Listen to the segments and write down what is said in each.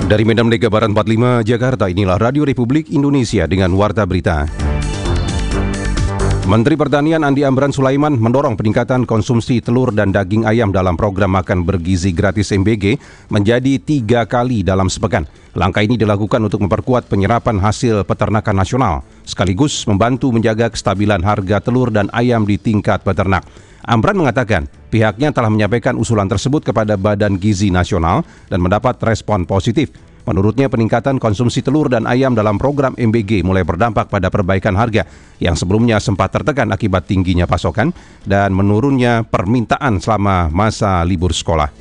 Dari Medan Merdeka Barat 45 Jakarta, inilah Radio Republik Indonesia dengan Warta Berita. Menteri Pertanian Andi Amran Sulaiman mendorong peningkatan konsumsi telur dan daging ayam dalam program makan bergizi gratis MBG menjadi 3 kali dalam sepekan. Langkah ini dilakukan untuk memperkuat penyerapan hasil peternakan nasional, sekaligus membantu menjaga kestabilan harga telur dan ayam di tingkat peternak. Amran mengatakan pihaknya telah menyampaikan usulan tersebut kepada Badan Gizi Nasional dan mendapat respon positif. Menurutnya peningkatan konsumsi telur dan ayam dalam program MBG mulai berdampak pada perbaikan harga yang sebelumnya sempat tertekan akibat tingginya pasokan dan menurunnya permintaan selama masa libur sekolah.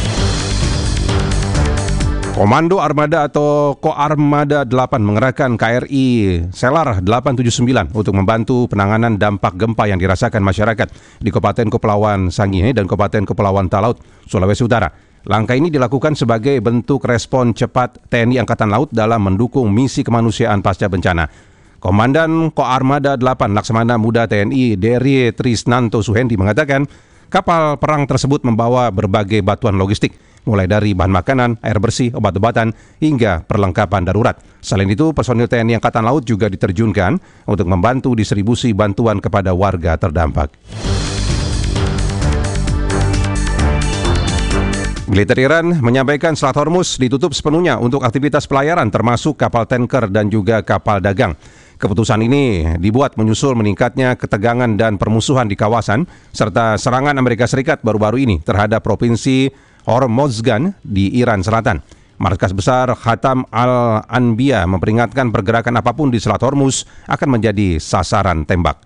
Komando Armada atau Koarmada 8 mengerahkan KRI Selar 879 untuk membantu penanganan dampak gempa yang dirasakan masyarakat di Kabupaten Kepulauan Sangihe dan Kabupaten Kepulauan Talaut, Sulawesi Utara. Langkah ini dilakukan sebagai bentuk respon cepat TNI Angkatan Laut dalam mendukung misi kemanusiaan pasca bencana. Komandan Koarmada 8 Laksamana Muda TNI Dery Trisnanto Suhendi mengatakan kapal perang tersebut membawa berbagai bantuan logistik, mulai dari bahan makanan, air bersih, obat-obatan, hingga perlengkapan darurat. Selain itu, personil TNI Angkatan Laut juga diterjunkan untuk membantu distribusi bantuan kepada warga terdampak. Militer Iran menyampaikan Selat Hormuz ditutup sepenuhnya untuk aktivitas pelayaran termasuk kapal tanker dan juga kapal dagang. Keputusan ini dibuat menyusul meningkatnya ketegangan dan permusuhan di kawasan serta serangan Amerika Serikat baru-baru ini terhadap provinsi Hormozgan di Iran Selatan. Markas Besar Khatam Al-Anbiya memperingatkan pergerakan apapun di Selat Hormuz akan menjadi sasaran tembak.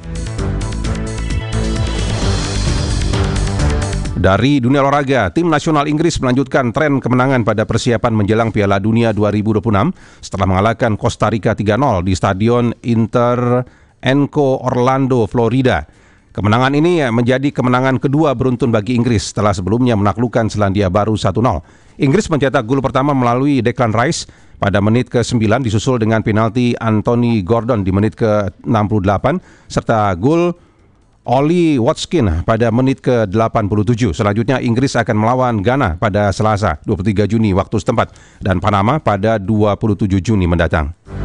Dari dunia olahraga, tim nasional Inggris melanjutkan tren kemenangan pada persiapan menjelang Piala Dunia 2026 setelah mengalahkan Costa Rica 3-0 di Stadion Inter Enco Orlando, Florida. Kemenangan ini menjadi kemenangan kedua beruntun bagi Inggris setelah sebelumnya menaklukkan Selandia Baru 1-0. Inggris mencetak gol pertama melalui Declan Rice pada menit ke-9 disusul dengan penalti Anthony Gordon di menit ke-68 serta gol Ollie Watkins pada menit ke-87. Selanjutnya Inggris akan melawan Ghana pada Selasa 23 Juni waktu setempat dan Panama pada 27 Juni mendatang.